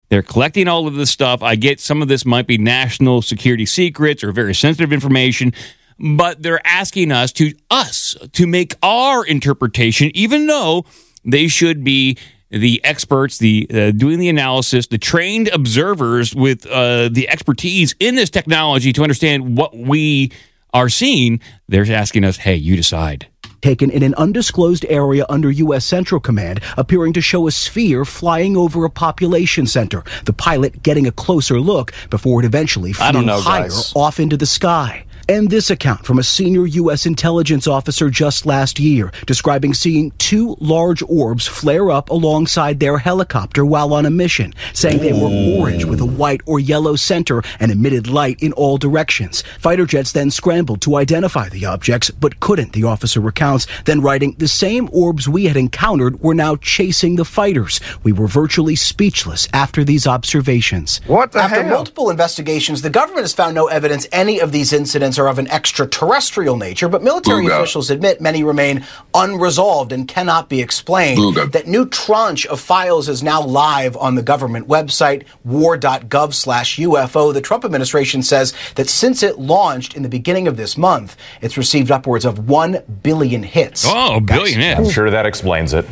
They're collecting all of this stuff. I get some of this might be national security secrets or very sensitive information, but they're asking us to make our interpretation, even though they should be the experts, the doing the analysis, the trained observers with the expertise in this technology to understand what we are seeing. They're asking us, hey, you decide. Taken in an undisclosed area under U.S. Central Command, appearing to show a sphere flying over a population center. The pilot getting a closer look before it eventually flew higher off into the sky. And this account from a senior U.S. intelligence officer just last year, describing seeing two large orbs flare up alongside their helicopter while on a mission, saying they were orange with a white or yellow center and emitted light in all directions. Fighter jets then scrambled to identify the objects, but couldn't, the officer recounts, then writing, the same orbs we had encountered were now chasing the fighters. We were virtually speechless after these observations. What the hell? After multiple investigations, the government has found no evidence any of these incidents are of an extraterrestrial nature, but military officials admit many remain unresolved and cannot be explained. That new tranche of files is now live on the government website, war.gov/UFO. The Trump administration says that since it launched in the beginning of this month, it's received upwards of 1 billion hits. Oh, a billion hits. I'm sure that explains it.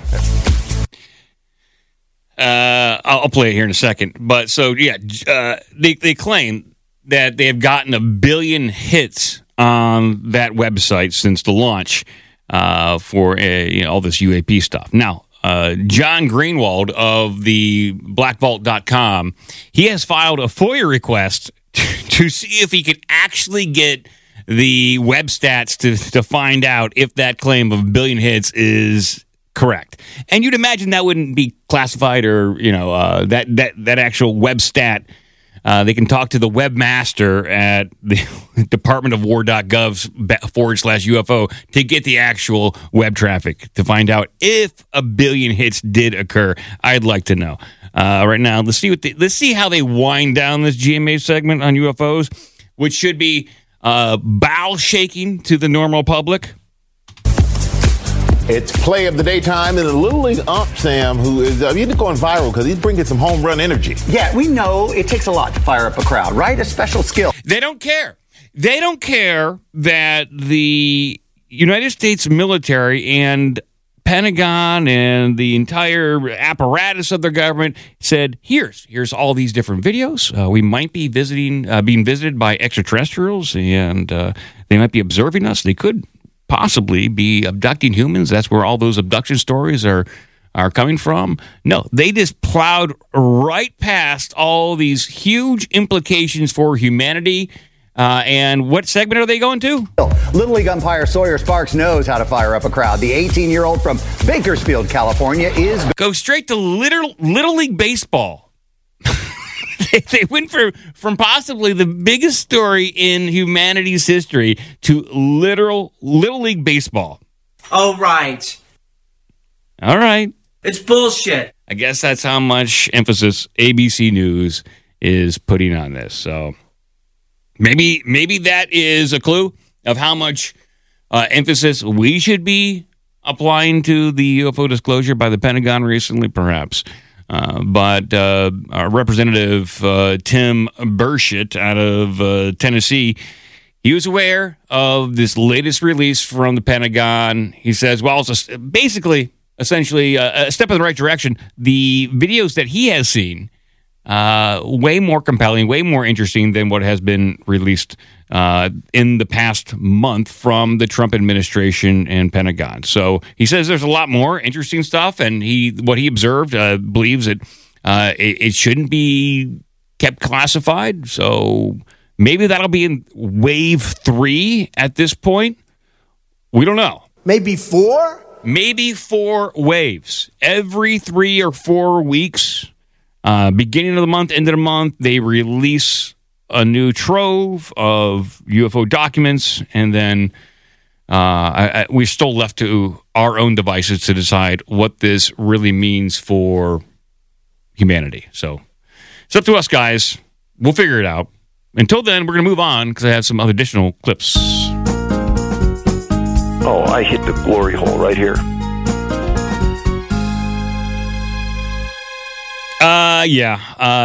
I'll play it here in a second. But so, yeah, they claim that they have gotten 1 billion hits on that website since the launch for all this UAP stuff. Now, John Greenwald of the blackvault.com, he has filed a FOIA request to see if he can actually get the web stats to find out if that claim of 1 billion hits is correct. And you'd imagine that wouldn't be classified or, that actual web stat. They can talk to the webmaster at the Department of War.gov/UFO to get the actual web traffic to find out if 1 billion hits did occur. I'd like to know. Right now, let's see how they wind down this GMA segment on UFOs, which should be bowel shaking to the normal public. It's play of the daytime, and the Little League ump, Sam, who is he's going viral because he's bringing some home run energy. Yeah, we know it takes a lot to fire up a crowd, right? A special skill. They don't care. They don't care that the United States military and Pentagon and the entire apparatus of their government said, here's all these different videos. We might be being visited by extraterrestrials, and they might be observing us. They could possibly be abducting humans. That's where all those abduction stories are coming from. No, they just plowed right past all these huge implications for humanity. And what segment are they going to? Little League umpire Sawyer Sparks knows how to fire up a crowd. The 18-year-old from Bakersfield, California is... Go straight to Little League baseball. They went from possibly the biggest story in humanity's history to Little League baseball. Oh, right. All right. It's bullshit. I guess that's how much emphasis ABC News is putting on this. So maybe that is a clue of how much emphasis we should be applying to the UFO disclosure by the Pentagon recently, perhaps. But Representative Tim Burchett out of Tennessee, he was aware of this latest release from the Pentagon. He says, well, it's essentially a step in the right direction. The videos that he has seen, way more compelling, way more interesting than what has been released in the past month from the Trump administration and Pentagon. So he says there's a lot more interesting stuff, and what he observed believes that it shouldn't be kept classified. So maybe that'll be in wave 3 at this point. We don't know. Maybe 4? Maybe 4 waves. Every 3 or 4 weeks, beginning of the month, end of the month, they release a new trove of UFO documents, and then we're still left to our own devices to decide what this really means for humanity. So it's up to us, guys. We'll figure it out. Until then, we're going to move on because I have some other additional clips. Oh, I hit the glory hole right here. Yeah.